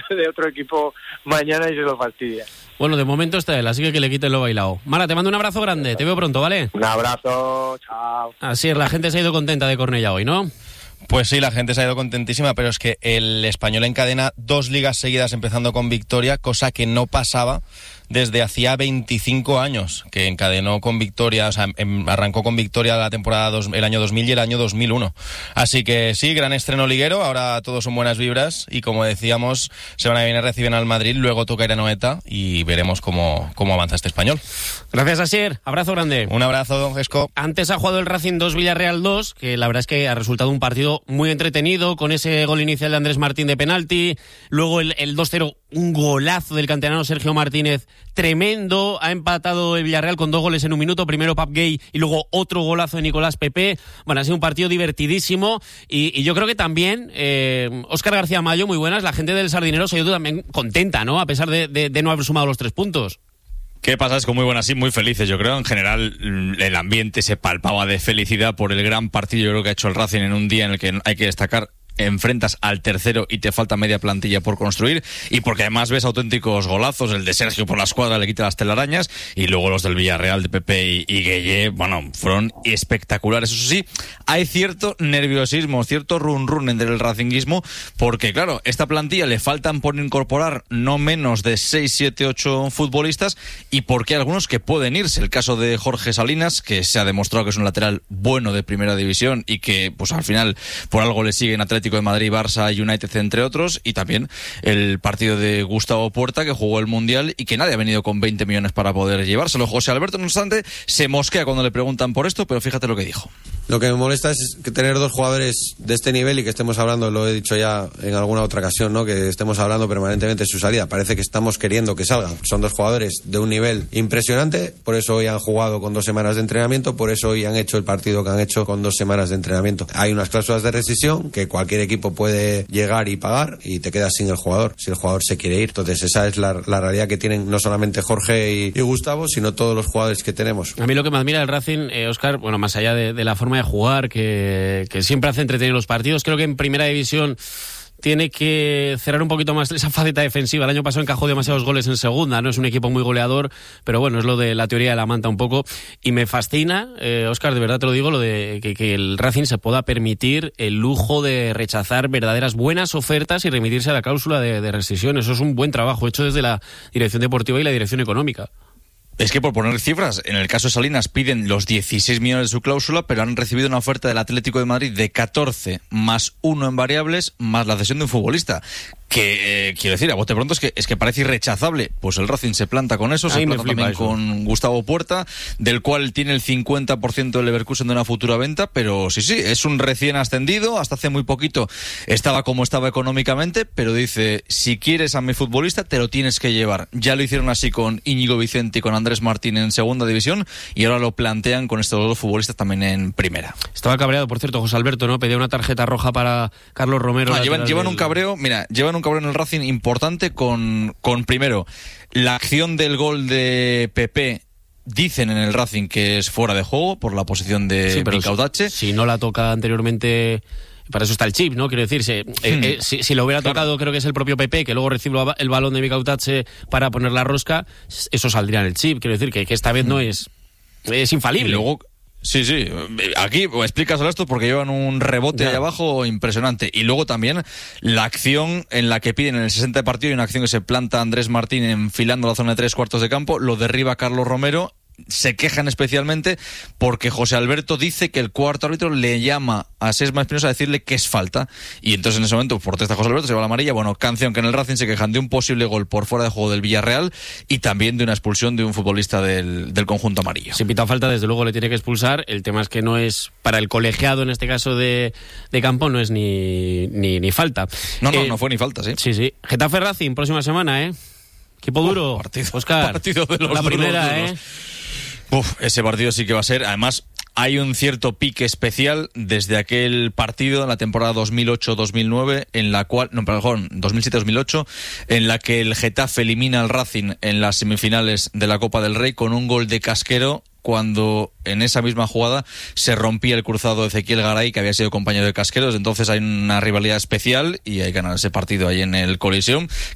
de otro equipo mañana y se lo fastidia. Bueno, de momento está él, así que le quiten lo bailado. Mara, te mando un abrazo grande, te veo pronto, ¿vale? Un abrazo, chao. Así es, la gente se ha ido contenta de Cornellá hoy, ¿no? Pues sí, la gente se ha ido contentísima, pero es que el Español encadena 2 ligas seguidas empezando con victoria, cosa que no pasaba desde hacía 25 años, que encadenó con victoria, o sea, arrancó con victoria la temporada el año 2000 y el año 2001. Así que sí, gran estreno liguero, ahora todos son buenas vibras y como decíamos, semana que viene reciben al Madrid, luego toca ir a Anoeta y veremos cómo avanza este Español. Gracias, Asier, abrazo grande. Un abrazo, Esco. Antes ha jugado el Racing 2, Villarreal 2, que la verdad es que ha resultado un partido muy entretenido, con ese gol inicial de Andrés Martín de penalti, luego el 2-0, un golazo del canterano Sergio Martínez, tremendo, ha empatado el Villarreal con 2 goles en un minuto, primero Pap Gay y luego otro golazo de Nicolás Pepe. Bueno, ha sido un partido divertidísimo y yo creo que también Óscar García Mayo, muy buenas, la gente del Sardinero se ha ido también contenta, ¿no? A pesar de no haber sumado los 3 puntos. ¿Qué pasa? Es que muy buenas y muy felices, yo creo. En general, el ambiente se palpaba de felicidad por el gran partido, yo creo, que ha hecho el Racing en un día en el que hay que destacar. Enfrentas al tercero y te falta media plantilla por construir, y porque además ves auténticos golazos, el de Sergio por la escuadra le quita las telarañas, y luego los del Villarreal de Pepe y Gueye, bueno, fueron espectaculares. Eso sí, hay cierto nerviosismo, cierto run entre el racinguismo, porque claro, esta plantilla le faltan por incorporar no menos de 6, 7, 8 futbolistas, y porque hay algunos que pueden irse. El caso de Jorge Salinas, que se ha demostrado que es un lateral bueno de primera división y que pues al final por algo le siguen Atlético de Madrid, Barça, United, entre otros, y también el partido de Gustavo Puerta, que jugó el Mundial y que nadie ha venido con 20 millones para poder llevárselo. José Alberto, no obstante, se mosquea cuando le preguntan por esto, pero fíjate lo que dijo. Lo que me molesta es que tener 2 jugadores de este nivel y que estemos hablando, lo he dicho ya en alguna otra ocasión, ¿no? Que estemos hablando permanentemente de su salida. Parece que estamos queriendo que salgan. Son 2 jugadores de un nivel impresionante, por eso hoy han jugado con 2 semanas de entrenamiento, por eso hoy han hecho el partido que han hecho con 2 semanas de entrenamiento. Hay unas cláusulas de rescisión que cualquier equipo puede llegar y pagar y te quedas sin el jugador, si el jugador se quiere ir. Entonces esa es la realidad que tienen no solamente Jorge y Gustavo, sino todos los jugadores que tenemos. A mí lo que me admira del Racing, Óscar, bueno, más allá de la forma de jugar, que siempre hace entretener los partidos, creo que en primera división tiene que cerrar un poquito más esa faceta defensiva. El año pasado encajó demasiados goles en segunda, no es un equipo muy goleador, pero bueno, es lo de la teoría de la manta un poco. Y me fascina, Óscar, de verdad te lo digo, lo de que el Racing se pueda permitir el lujo de rechazar verdaderas buenas ofertas y remitirse a la cláusula de rescisión. Eso es un buen trabajo hecho desde la dirección deportiva y la dirección económica. Es que por poner cifras, en el caso de Salinas piden los 16 millones de su cláusula, pero han recibido una oferta del Atlético de Madrid de 14 más 1 en variables, más la cesión de un futbolista. Que quiero decir, a bote pronto es que parece irrechazable. Pues el Racing se planta con eso, se planta también eso con Gustavo Puerta, del cual tiene el 50% del Leverkusen de una futura venta, pero sí, es un recién ascendido, hasta hace muy poquito estaba como estaba económicamente, pero dice, si quieres a mi futbolista te lo tienes que llevar. Ya lo hicieron así con Íñigo Vicente y con Andrés Martín en segunda división, y ahora lo plantean con estos 2 futbolistas también en primera. Estaba cabreado, por cierto, José Alberto, ¿no? Pedía una tarjeta roja para Carlos Romero. Llevan un cabreo, llevan un cabreo en el Racing importante con primero, la acción del gol de Pepe. Dicen en el Racing que es fuera de juego por la posición de Bicaudache. Si no la toca anteriormente, para eso está el chip, ¿no? Quiero decir, si lo hubiera tocado, creo que es el propio Pepe, que luego recibe el balón de Bicaudache para poner la rosca, eso saldría en el chip. Quiero decir que esta vez no es infalible. Y luego, sí, aquí explícaselo esto porque llevan un rebote ahí abajo impresionante. Y luego también la acción en la que piden en el 60 de partido, y una acción que se planta Andrés Martín enfilando la zona de 3/4 de campo, lo derriba Carlos Romero. Se quejan especialmente porque José Alberto dice que el cuarto árbitro le llama a Sesma Espinosa a decirle que es falta, y entonces en ese momento protesta José Alberto, se va la amarilla. Bueno, canción que en el Racing se quejan de un posible gol por fuera de juego del Villarreal y también de una expulsión de un futbolista del conjunto amarillo. Si pita falta, desde luego le tiene que expulsar. El tema es que no es, para el colegiado en este caso de campo, no es ni falta. No fue ni falta, sí. Sí. Getafe Racing, próxima semana, equipo duro. Óscar, partido de los la duros, primera, duros. Ese partido sí que va a ser. Además, hay un cierto pique especial desde aquel partido en la temporada 2008-2009, en la cual, 2007-2008, en la que el Getafe elimina al Racing en las semifinales de la Copa del Rey con un gol de Casquero, cuando en esa misma jugada se rompía el cruzado de Ezequiel Garay, que había sido compañero de Casqueros. Entonces hay una rivalidad especial y hay que ganar ese partido ahí en el Coliseum.